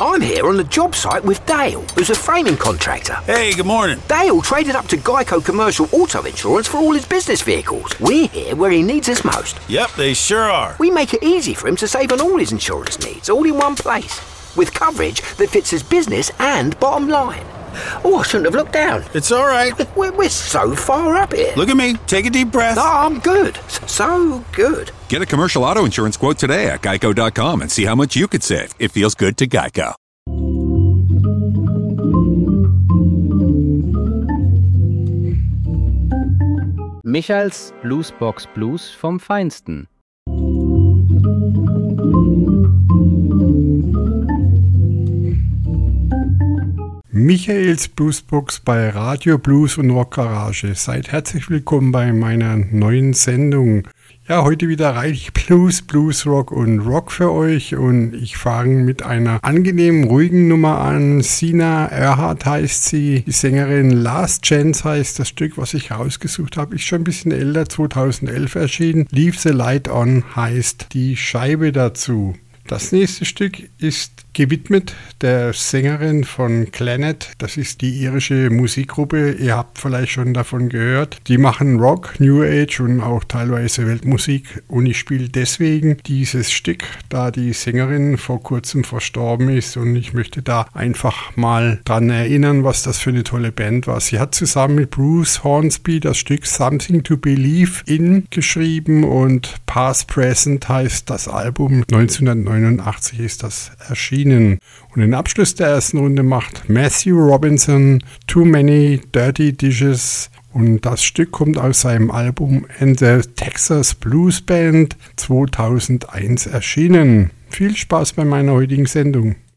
I'm here on the job site with Dale, who's a framing contractor. Hey, good morning. Dale traded up to Geico Commercial Auto Insurance for all his business vehicles. We're here where he needs us most. Yep, they sure are. We make it easy for him to save on all his insurance needs, all in one place, with coverage that fits his business and bottom line. Oh, I shouldn't have looked down. It's all right. We're so far up here. Look at me. Take a deep breath. No, I'm good. So good. Get a commercial auto insurance quote today at geico.com and see how much you could save. It feels good to Geico. Michaels Bluesbox Blues vom Feinsten. Michaels Bluesbox bei Radio Blues und Rock Garage. Seid herzlich willkommen bei meiner neuen Sendung. Ja, heute wieder reichlich Blues, Bluesrock und Rock für euch und ich fange mit einer angenehmen, ruhigen Nummer an. Sina Earhart heißt sie, die Sängerin. Last Chance heißt das Stück, was ich rausgesucht habe. Ist schon ein bisschen älter, 2011 erschienen. Leave the Light On heißt die Scheibe dazu. Das nächste Stück ist gewidmet der Sängerin von Clannad. Das ist die irische Musikgruppe. Ihr habt vielleicht schon davon gehört. Die machen Rock, New Age und auch teilweise Weltmusik. Und ich spiele deswegen dieses Stück, da die Sängerin vor kurzem verstorben ist. Und ich möchte da einfach mal dran erinnern, was das für eine tolle Band war. Sie hat zusammen mit Bruce Hornsby das Stück Something to Believe in geschrieben. Und Past Present heißt das Album. 1989 ist das erschienen. Und den Abschluss der ersten Runde macht Matthew Robinson, Too Many Dirty Dishes. Und das Stück kommt aus seinem Album And the Texas Blues Band 2001 erschienen. Viel Spaß bei meiner heutigen Sendung.